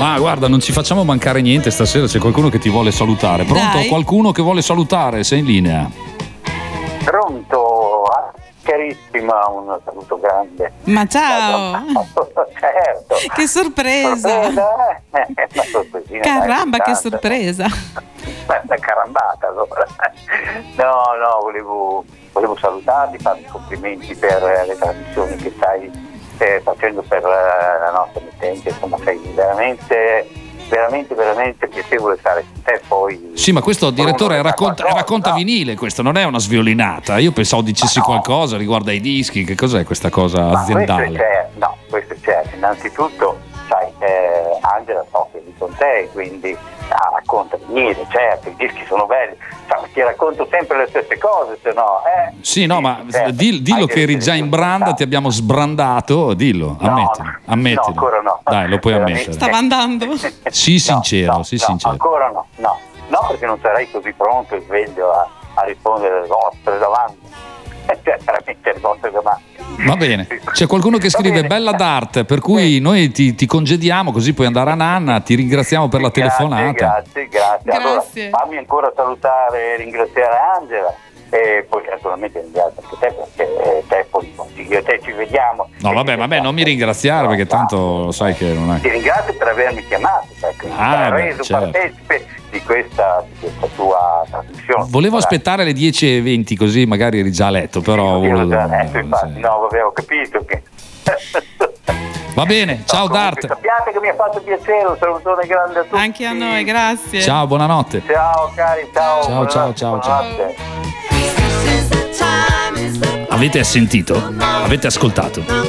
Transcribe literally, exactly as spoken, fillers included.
Ma guarda, non ci facciamo mancare niente stasera, c'è qualcuno che ti vuole salutare. Pronto? Dai. Qualcuno che vuole salutare? Sei in linea? Pronto? Ah, carissima, un saluto grande. Ma ciao! Certo. Che sorpresa! Sorpresa, eh? Una sorpresina, Caramba, dai, che tanta. sorpresa! Una carambata allora. No, no, volevo, volevo salutarti, farti i complimenti per le trasmissioni che stai eh, facendo per eh, la nostra emittente, insomma sei veramente, veramente, veramente piacevole stare con te. Poi Sì, ma questo direttore è uno racconta, è qualcosa, racconta no? vinile, questo non è una sviolinata. Io pensavo dicessi Ma no. qualcosa riguardo ai dischi, che cos'è questa cosa Ma aziendale? questo c'è, no, questo c'è. Innanzitutto, sai, eh, Angela so che è lì con te, quindi ah, racconta niente, certo, i dischi sono belli, cioè, ti racconto sempre le stesse cose, se no, eh. Sì, no, ma Certo, di- dillo hai che eri delle già in branda, ti abbiamo sbrandato, dillo, No, ammettilo, ammettilo. no, ancora no. Dai, lo puoi Veramente. ammettere. Stava andando? Sii sincero, no, sii no, sincero. Ancora no, no, no, perché non sarei così pronto e sveglio a, a rispondere alle vostre domande. Cioè, veramente le vostre domande. Va bene, c'è qualcuno che Va scrive bene. bella d'arte, per cui Sì. noi ti, ti congediamo così puoi andare a nanna, ti ringraziamo per la telefonata. Grazie, grazie, grazie. Allora, Grazie. fammi ancora salutare e ringraziare Angela e poi naturalmente ringrazio anche te perché eh, te poi io e te ci vediamo. No vabbè, vabbè, non mi ringraziare perché tanto sai che non Ti è... ringrazio per avermi chiamato, perché mi Ah, hai beh, reso certo. partecipe di questa, di questa tua trasmissione. Volevo Dai. aspettare le dieci e venti così magari eri già a letto, però... Io volevo- già detto, infatti, sì. no, vabbè, ho capito che... Va bene, ciao No, comunque, Dart. sappiate che mi ha fatto piacere, un salutone grande a tutti. Anche a noi, grazie. Ciao, buonanotte. Ciao cari, ciao. Ciao, buonanotte, ciao, ciao, ciao. buonanotte. Avete sentito? Avete ascoltato?